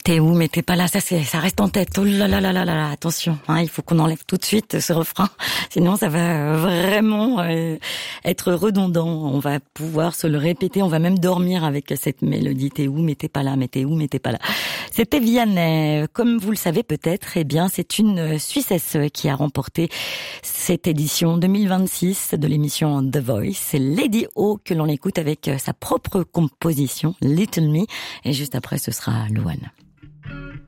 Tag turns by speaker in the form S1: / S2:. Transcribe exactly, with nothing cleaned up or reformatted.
S1: T'es où, mais t'es pas là. Ça, c'est, ça reste en tête. Oh là là là là là, attention. Hein, il faut qu'on enlève tout de suite ce refrain. Sinon, ça va vraiment euh, être redondant. On va pouvoir se le répéter. On va même dormir avec cette mélodie. T'es où, mais t'es pas là. Mais t'es où, mais t'es pas là. C'était Vianney. Comme vous le savez peut-être, eh bien, c'est une Suissesse qui a remporté cette édition deux mille vingt-six de l'émission The Voice. C'est Lady O que l'on écoute avec sa propre composition, Little Me. Et juste après, ce sera Louane.